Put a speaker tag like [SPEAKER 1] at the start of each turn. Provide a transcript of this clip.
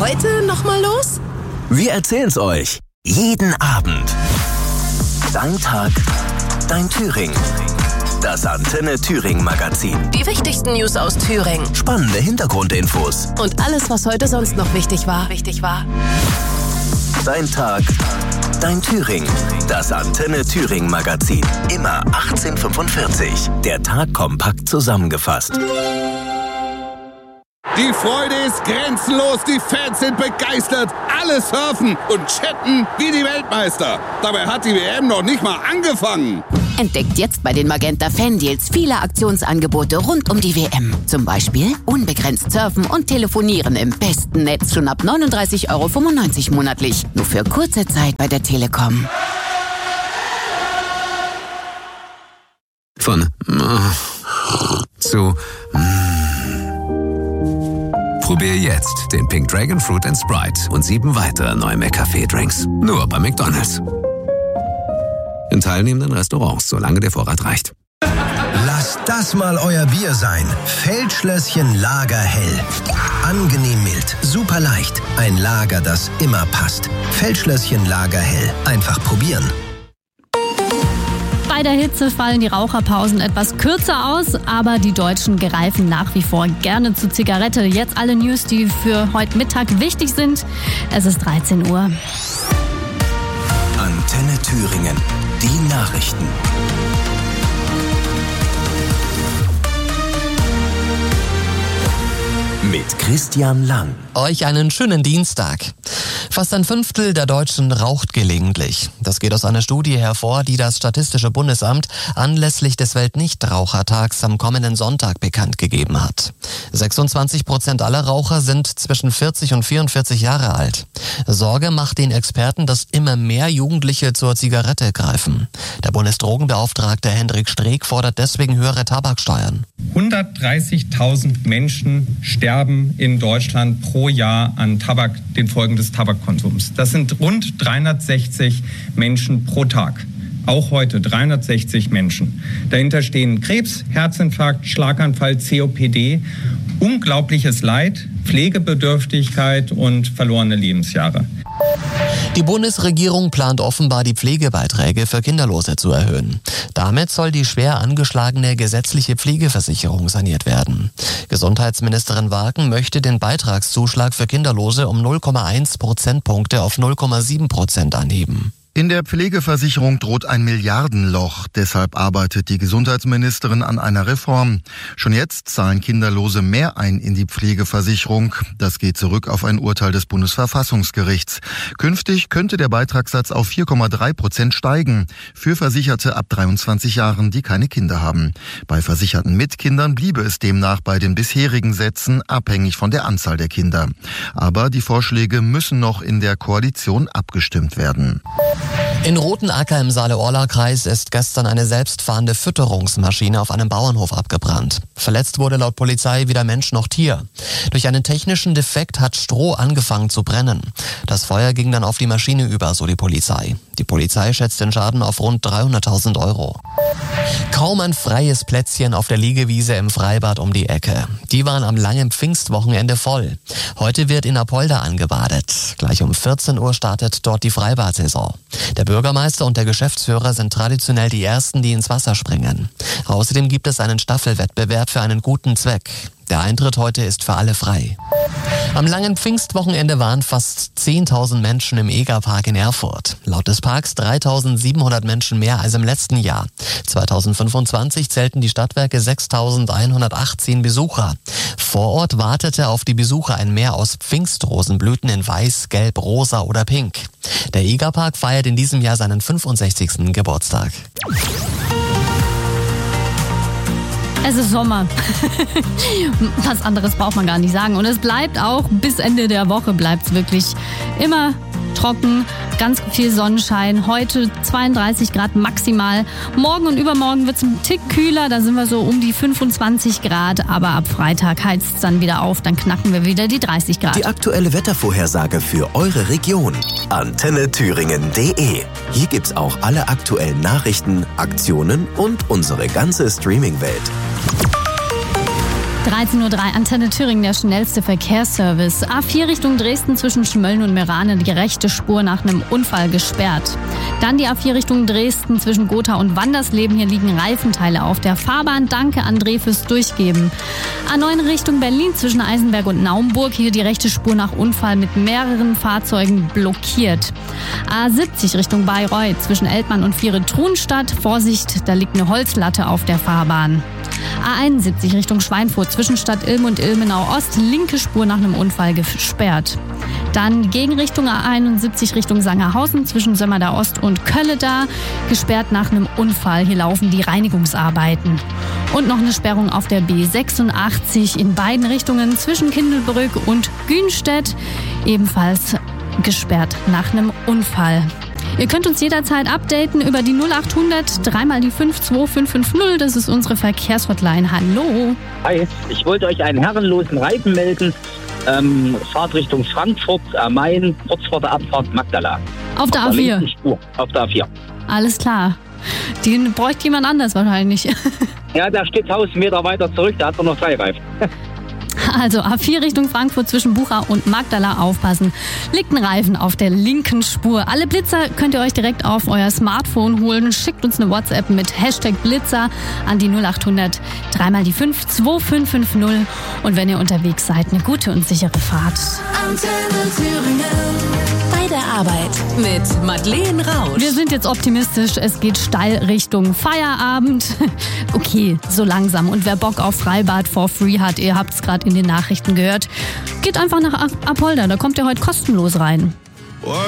[SPEAKER 1] heute nochmal los?
[SPEAKER 2] Wir erzählen's euch. Jeden Abend. Dein Tag, dein Thüringen. Das Antenne Thüringen Magazin.
[SPEAKER 1] Die wichtigsten News aus Thüringen.
[SPEAKER 2] Spannende Hintergrundinfos.
[SPEAKER 1] Und alles, was heute sonst noch wichtig war.
[SPEAKER 2] Dein Tag, dein Thüringen. Das Antenne Thüringen Magazin. Immer 18:45. Der Tag kompakt zusammengefasst.
[SPEAKER 3] Die Freude ist grenzenlos, die Fans sind begeistert, alle surfen und chatten wie die Weltmeister. Dabei hat die WM noch nicht mal angefangen.
[SPEAKER 4] Entdeckt jetzt bei den Magenta Fan-Deals viele Aktionsangebote rund um die WM. Zum Beispiel unbegrenzt surfen und telefonieren im besten Netz schon ab 39,95 € monatlich. Nur für kurze Zeit bei der Telekom.
[SPEAKER 5] Von zu Probier jetzt den Pink Dragon Fruit & Sprite und 7 weitere neue McCafé-Drinks. Nur bei McDonald's. In teilnehmenden Restaurants, solange der Vorrat reicht.
[SPEAKER 6] Lasst das mal euer Bier sein. Feldschlösschen Lagerhell. Angenehm mild, super leicht. Ein Lager, das immer passt. Feldschlösschen Lagerhell. Einfach probieren.
[SPEAKER 7] Bei der Hitze fallen die Raucherpausen etwas kürzer aus, aber die Deutschen greifen nach wie vor gerne zur Zigarette. Jetzt alle News, die für heute Mittag wichtig sind. Es ist 13 Uhr.
[SPEAKER 2] Antenne Thüringen. Die Nachrichten. Mit Christian Lang.
[SPEAKER 8] Euch einen schönen Dienstag. Fast ein Fünftel der Deutschen raucht gelegentlich. Das geht aus einer Studie hervor, die das Statistische Bundesamt anlässlich des Weltnichtrauchertags am kommenden Sonntag bekannt gegeben hat. 26% aller Raucher sind zwischen 40 und 44 Jahre alt. Sorge macht den Experten, dass immer mehr Jugendliche zur Zigarette greifen. Der Bundesdrogenbeauftragte Hendrik Streeck fordert deswegen höhere Tabaksteuern.
[SPEAKER 9] 130.000 Menschen sterben in Deutschland pro Jahr an den Folgen des Tabakkonsums. Das sind rund 360 Menschen pro Tag. Auch heute 360 Menschen. Dahinter stehen Krebs, Herzinfarkt, Schlaganfall, COPD, unglaubliches Leid, Pflegebedürftigkeit und verlorene Lebensjahre.
[SPEAKER 8] Die Bundesregierung plant offenbar, die Pflegebeiträge für Kinderlose zu erhöhen. Damit soll die schwer angeschlagene gesetzliche Pflegeversicherung saniert werden. Gesundheitsministerin Wagen möchte den Beitragszuschlag für Kinderlose um 0,1 Prozentpunkte auf 0,7% anheben.
[SPEAKER 10] In der Pflegeversicherung droht ein Milliardenloch. Deshalb arbeitet die Gesundheitsministerin an einer Reform. Schon jetzt zahlen Kinderlose mehr ein in die Pflegeversicherung. Das geht zurück auf ein Urteil des Bundesverfassungsgerichts. Künftig könnte der Beitragssatz auf 4,3% steigen. Für Versicherte ab 23 Jahren, die keine Kinder haben. Bei Versicherten mit Kindern bliebe es demnach bei den bisherigen Sätzen, abhängig von der Anzahl der Kinder. Aber die Vorschläge müssen noch in der Koalition abgestimmt werden.
[SPEAKER 8] In Rothenacker im Saale-Orla-Kreis ist gestern eine selbstfahrende Fütterungsmaschine auf einem Bauernhof abgebrannt. Verletzt wurde laut Polizei weder Mensch noch Tier. Durch einen technischen Defekt hat Stroh angefangen zu brennen. Das Feuer ging dann auf die Maschine über, so die Polizei. Die Polizei schätzt den Schaden auf rund 300.000 €. Kaum ein freies Plätzchen auf der Liegewiese im Freibad um die Ecke. Die waren am langen Pfingstwochenende voll. Heute wird in Apolda angebadet. Gleich um 14 Uhr startet dort die Freibadsaison. Der Bürgermeister und der Geschäftsführer sind traditionell die Ersten, die ins Wasser springen. Außerdem gibt es einen Staffelwettbewerb für einen guten Zweck. Der Eintritt heute ist für alle frei. Am langen Pfingstwochenende waren fast 10.000 Menschen im Egerpark in Erfurt. Laut des Parks 3.700 Menschen mehr als im letzten Jahr. 2025 zählten die Stadtwerke 6.118 Besucher. Vor Ort wartete auf die Besucher ein Meer aus Pfingstrosenblüten in Weiß, Gelb, Rosa oder Pink. Der Egerpark feiert in diesem Jahr seinen 65. Geburtstag.
[SPEAKER 7] Es ist Sommer. Was anderes braucht man gar nicht sagen. Und es bleibt auch bis Ende der Woche bleibt es wirklich immer trocken, ganz viel Sonnenschein. Heute 32 Grad maximal. Morgen und übermorgen wird es ein Tick kühler, da sind wir so um die 25 Grad. Aber ab Freitag heizt es dann wieder auf, dann knacken wir wieder die 30 Grad.
[SPEAKER 2] Die aktuelle Wettervorhersage für eure Region. AntenneThüringen.de. Hier gibt's auch alle aktuellen Nachrichten, Aktionen und unsere ganze Streaming-Welt.
[SPEAKER 7] 13:03 Uhr, Antenne Thüringen, der schnellste Verkehrsservice. A4 Richtung Dresden zwischen Schmölln und Meerane, die rechte Spur nach einem Unfall gesperrt. Dann die A4 Richtung Dresden zwischen Gotha und Wandersleben. Hier liegen Reifenteile auf der Fahrbahn. Danke, André, fürs Durchgeben. A9 Richtung Berlin zwischen Eisenberg und Naumburg. Hier die rechte Spur nach Unfall mit mehreren Fahrzeugen blockiert. A70 Richtung Bayreuth zwischen Eltmann und Viere-Trunstadt. Vorsicht, da liegt eine Holzlatte auf der Fahrbahn. A71 Richtung Schweinfurt zwischen Stadt Ilm und Ilmenau Ost, linke Spur nach einem Unfall gesperrt. Dann Gegenrichtung A71 Richtung Sangerhausen zwischen Sömmerda Ost und Kölleda, gesperrt nach einem Unfall. Hier laufen die Reinigungsarbeiten. Und noch eine Sperrung auf der B86 in beiden Richtungen zwischen Kindelbrück und Günstedt, ebenfalls gesperrt nach einem Unfall. Ihr könnt uns jederzeit updaten über die 0800 3 die 5 2550. Das ist unsere Verkehrshotline. Hallo.
[SPEAKER 11] Hi, ich wollte euch einen herrenlosen Reifen melden. Fahrt Richtung Frankfurt am Main, kurz vor der Abfahrt Magdala.
[SPEAKER 7] Auf der A4?
[SPEAKER 11] Auf der A4.
[SPEAKER 7] Alles klar. Den bräuchte jemand anders wahrscheinlich.
[SPEAKER 11] Ja, der steht 1000 Meter weiter zurück, da hat er noch 3 Reifen.
[SPEAKER 7] Also A4 Richtung Frankfurt zwischen Bucha und Magdala aufpassen. Liegt ein Reifen auf der linken Spur. Alle Blitzer könnt ihr euch direkt auf euer Smartphone holen. Schickt uns eine WhatsApp mit Blitzer an die 0800 3 die 5 2550. Und wenn ihr unterwegs seid, eine gute und sichere Fahrt.
[SPEAKER 1] Antenne Thüringen. Bei der Arbeit mit Madeleine Rausch.
[SPEAKER 7] Wir sind jetzt optimistisch. Es geht steil Richtung Feierabend. Okay, so langsam. Und wer Bock auf Freibad for free hat, ihr habt es gerade in den Nachrichten gehört, geht einfach nach Apolda. Da kommt ihr heute kostenlos rein.